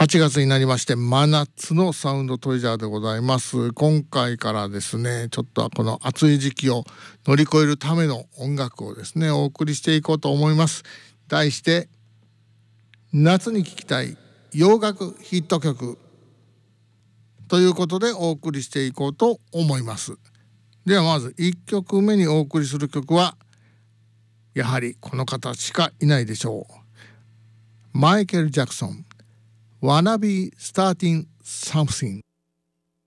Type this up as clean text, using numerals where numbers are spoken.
8月になりまして真夏のサウンドトレジャーでございます。今回からですね、ちょっとこの暑い時期を乗り越えるための音楽をですねお送りしていこうと思います。題して夏に聴きたい洋楽ヒット曲ということでお送りしていこうと思います。ではまず1曲目にお送りする曲はやはりこの方しかいないでしょう。マイケル・ジャクソンWanna be starting something